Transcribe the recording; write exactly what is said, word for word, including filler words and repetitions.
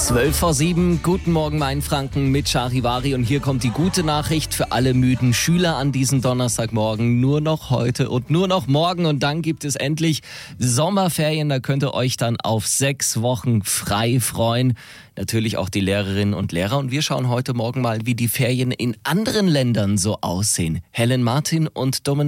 Zwölf vor sieben, guten Morgen Mainfranken mit Charivari und hier kommt die gute Nachricht für alle müden Schüler an diesem Donnerstagmorgen. Nur noch heute und nur noch morgen und dann gibt es endlich Sommerferien. Da könnt ihr euch dann auf sechs Wochen frei freuen. Natürlich auch die Lehrerinnen und Lehrer und wir schauen heute Morgen mal, wie die Ferien in anderen Ländern so aussehen. Helen Martin und Dominik